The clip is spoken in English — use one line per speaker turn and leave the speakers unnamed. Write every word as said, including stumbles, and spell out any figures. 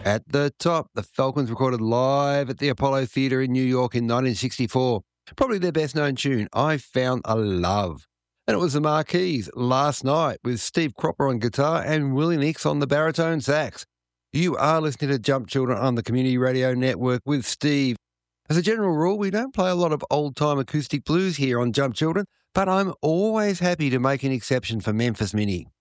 At the top, the Falcons recorded live at the Apollo Theatre in New York in nineteen sixty-four. Probably their best-known tune, I Found a Love. And it was the Marquees last night with Steve Cropper on guitar and Willie Nix on the baritone sax. You are listening to Jump Children on the Community Radio Network with Steve. As a general rule, we don't play a lot of old-time acoustic blues here on Jump Children, but I'm always happy to make an exception for Memphis Mini.